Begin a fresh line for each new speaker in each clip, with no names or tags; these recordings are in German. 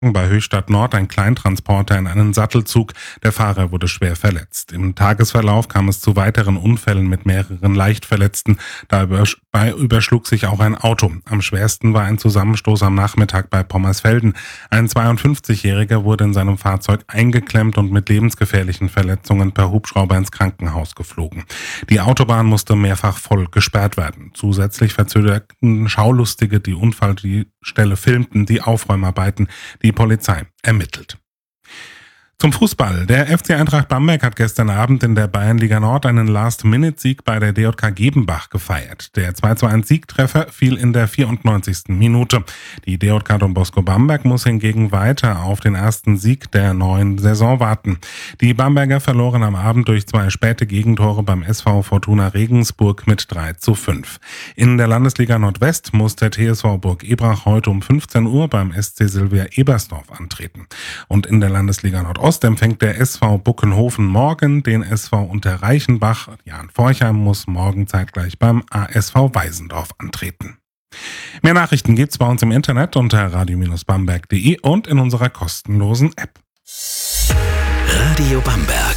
Bei Höchstadt Nord ein Kleintransporter in einen Sattelzug. Der Fahrer wurde schwer verletzt. Im Tagesverlauf kam es zu weiteren Unfällen mit mehreren Leichtverletzten. Dabei überschlug sich auch ein Auto. Am schwersten war ein Zusammenstoß am Nachmittag bei Pommersfelden. Ein 52-Jähriger wurde in seinem Fahrzeug eingeklemmt und mit lebensgefährlichen Verletzungen per Hubschrauber ins Krankenhaus geflogen. Die Autobahn musste mehrfach voll gesperrt werden. Zusätzlich verzögerten Schaulustige die Unfallstelle, filmten die Aufräumarbeiten. Die Polizei ermittelt. Zum Fußball. Der FC Eintracht Bamberg hat gestern Abend in der Bayernliga Nord einen Last-Minute-Sieg bei der DJK Gebenbach gefeiert. Der 2:1-Siegtreffer fiel in der 94. Minute. Die DJK Don Bosco Bamberg muss hingegen weiter auf den ersten Sieg der neuen Saison warten. Die Bamberger verloren am Abend durch 2 späte Gegentore beim SV Fortuna Regensburg mit 3:5. In der Landesliga Nordwest muss der TSV Burg Ebrach heute um 15 Uhr beim SC Silvia Ebersdorf antreten. Und in der Landesliga Nordost empfängt der SV Buckenhofen morgen den SV Unterreichenbach. Jan Forchheim muss morgen zeitgleich beim ASV Weisendorf antreten. Mehr Nachrichten gibt's bei uns im Internet unter radio-bamberg.de und in unserer kostenlosen App.
Radio Bamberg.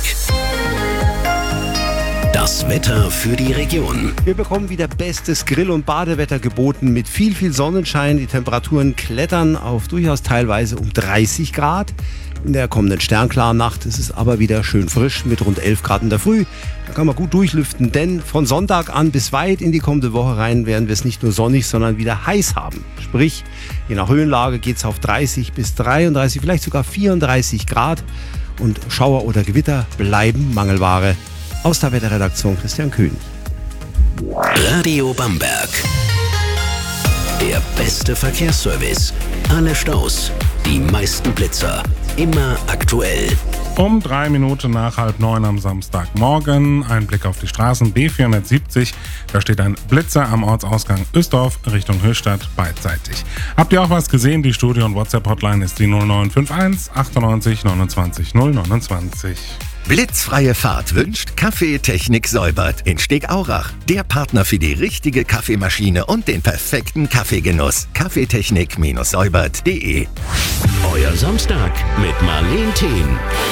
Das Wetter für die Region.
Wir bekommen wieder bestes Grill- und Badewetter geboten mit viel Sonnenschein. Die Temperaturen klettern auf durchaus teilweise um 30 Grad. In der kommenden sternklaren Nacht ist es aber wieder schön frisch mit rund 11 Grad in der Früh. Da kann man gut durchlüften, denn von Sonntag an bis weit in die kommende Woche rein werden wir es nicht nur sonnig, sondern wieder heiß haben. Sprich, je nach Höhenlage geht es auf 30 bis 33, vielleicht sogar 34 Grad. Und Schauer oder Gewitter bleiben Mangelware. Aus der Wetterredaktion Christian König.
Radio Bamberg. Der beste Verkehrsservice. Alle Staus, die meisten Blitzer. Immer aktuell.
Um 3 Minuten nach 8:30 am Samstagmorgen. Ein Blick auf die Straßen. B470. Da steht ein Blitzer am Ortsausgang Ösdorf Richtung Höchstadt beidseitig. Habt ihr auch was gesehen? Die Studio- und WhatsApp-Hotline ist die 0951 98 29 029.
Blitzfreie Fahrt wünscht Kaffee Technik Säubert in Stegaurach. Der Partner für die richtige Kaffeemaschine und den perfekten Kaffeegenuss. Kaffeetechnik-säubert.de.
Euer Samstag mit Marleen Thien.